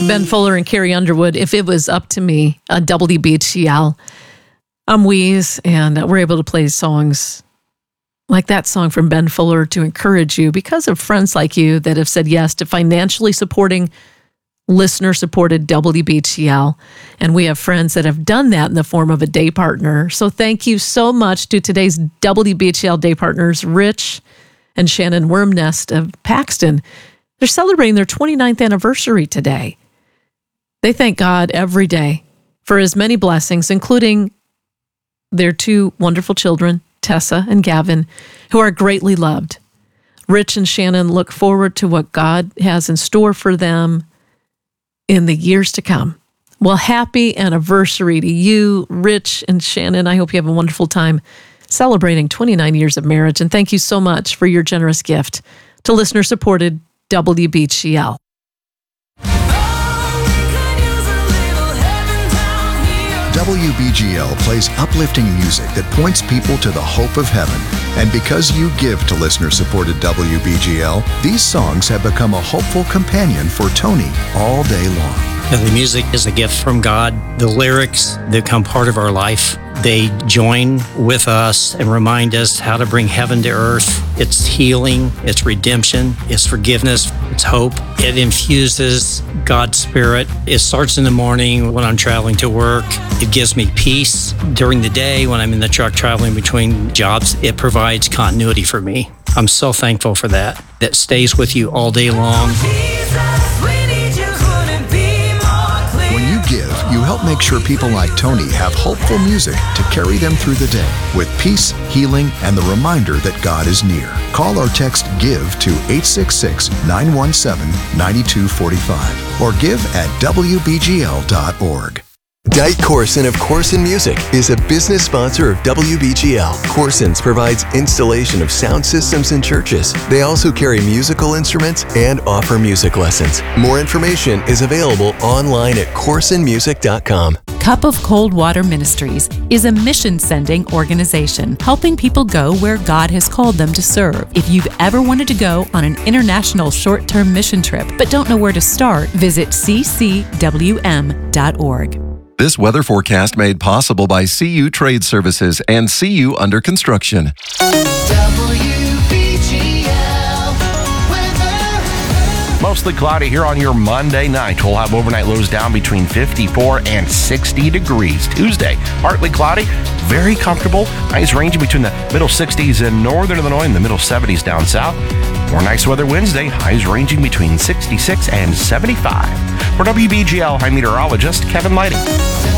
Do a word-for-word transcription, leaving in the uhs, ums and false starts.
Ben Fuller and Carrie Underwood, If It Was Up to Me, uh, W B G L. I'm Weeze, and uh, we're able to play songs like that song from Ben Fuller to encourage you because of friends like you that have said yes to financially supporting listener-supported W B G L. And we have friends that have done that in the form of a day partner. So thank you so much to today's W B G L day partners, Rich and Shannon Wormnest of Paxton. They're celebrating their twenty-ninth anniversary today. They thank God every day for his many blessings, including their two wonderful children, Tessa and Gavin, who are greatly loved. Rich and Shannon look forward to what God has in store for them in the years to come. Well, happy anniversary to you, Rich and Shannon. I hope you have a wonderful time celebrating twenty-nine years of marriage, and thank you so much for your generous gift to listener-supported W B G L. W B G L plays uplifting music that points people to the hope of heaven. And because you give to listener-supported W B G L, these songs have become a hopeful companion for Tony all day long. The music is a gift from God. The lyrics become part of our life. They join with us and remind us how to bring heaven to earth. It's healing, it's redemption, it's forgiveness, it's hope. It infuses God's Spirit. It starts in the morning when I'm traveling to work. It gives me peace during the day when I'm in the truck traveling between jobs. It provides continuity for me. I'm so thankful for that. That stays with you all day long. When you give, you help make sure people like Tony have hopeful music to carry them through the day with peace, healing, and the reminder that God is near. Call or text GIVE to eight six six, nine one seven, nine two four five or give at W B G L dot org. Dite Corson of Corson Music is a business sponsor of W B G L. Corson's provides installation of sound systems in churches. They also carry musical instruments and offer music lessons. More information is available online at corson music dot com. Cup of Cold Water Ministries is a mission-sending organization helping people go where God has called them to serve. If you've ever wanted to go on an international short-term mission trip but don't know where to start, visit c c w m dot org. This weather forecast made possible by C U Trade Services and C U Under Construction. W B G L weather. Mostly cloudy here on your Monday night. We'll have overnight lows down between fifty-four and sixty degrees. Tuesday, partly cloudy, very comfortable. Highs ranging between the middle sixties in northern Illinois and the middle seventies down south. More nice weather Wednesday, highs ranging between sixty-six and seventy-five. For W B G L, I'm meteorologist Kevin Lighting.